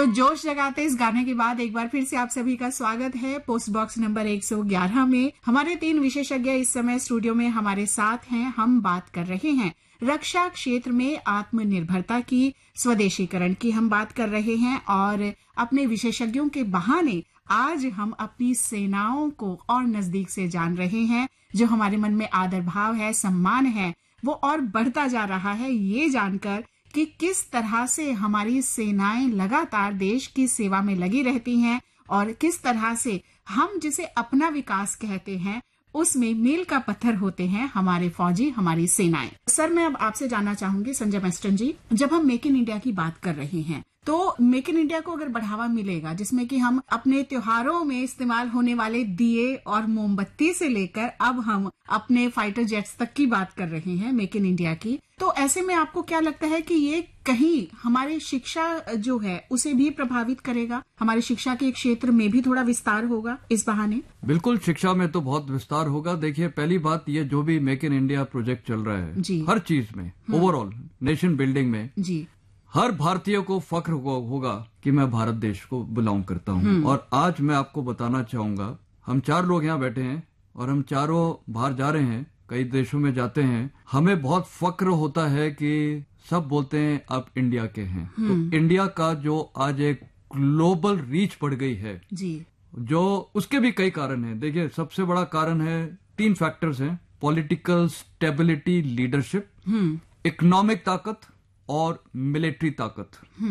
तो जोश जगाते इस गाने के बाद एक बार फिर से आप सभी का स्वागत है पोस्ट बॉक्स नंबर 111 में। हमारे 3 विशेषज्ञ इस समय स्टूडियो में हमारे साथ हैं। हम बात कर रहे हैं रक्षा क्षेत्र में आत्मनिर्भरता की, स्वदेशीकरण की हम बात कर रहे हैं और अपने विशेषज्ञों के बहाने आज हम अपनी सेनाओं को और नजदीक से जान रहे हैं। जो हमारे मन में आदर भाव है, सम्मान है, वो और बढ़ता जा रहा है ये जानकर कि किस तरह से हमारी सेनाएं लगातार देश की सेवा में लगी रहती हैं और किस तरह से हम जिसे अपना विकास कहते हैं उसमें मील का पत्थर होते हैं हमारे फौजी, हमारी सेनाएं। सर, मैं अब आपसे जानना चाहूंगी संजय मेस्टन जी, जब हम मेक इन इंडिया की बात कर रहे हैं तो मेक इन इंडिया को अगर बढ़ावा मिलेगा जिसमें कि हम अपने त्योहारों में इस्तेमाल होने वाले दिए और मोमबत्ती से लेकर अब हम अपने फाइटर जेट्स तक की बात कर रहे हैं मेक इन इंडिया की, तो ऐसे में आपको क्या लगता है कि ये कहीं हमारी शिक्षा जो है उसे भी प्रभावित करेगा? हमारी शिक्षा के क्षेत्र में भी थोड़ा विस्तार होगा इस बहाने? बिल्कुल, शिक्षा में तो बहुत विस्तार होगा। देखिए, पहली बात ये जो भी मेक इन इंडिया प्रोजेक्ट चल रहा है जी, हर चीज में ओवरऑल नेशन बिल्डिंग में जी, हर भारतीय को फख्र होगा कि मैं भारत देश को बिलोंग करता हूँ। और आज मैं आपको बताना चाहूंगा, हम 4 लोग यहाँ बैठे हैं और हम चारों बाहर जा रहे हैं, कई देशों में जाते हैं। हमें बहुत फख्र होता है कि सब बोलते हैं आप इंडिया के हैं। तो इंडिया का जो आज एक ग्लोबल रीच बढ़ गई है जी, जो उसके भी कई कारण हैं। देखिए, सबसे बड़ा कारण है 3 फैक्टर्स हैं: पॉलिटिकल स्टेबिलिटी, लीडरशिप, इकोनॉमिक ताकत और मिलिट्री ताकत।